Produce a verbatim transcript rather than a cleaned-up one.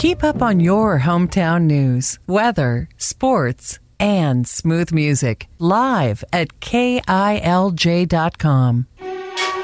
Keep up on your hometown news, weather, sports, and smooth music live at K I L J dot com.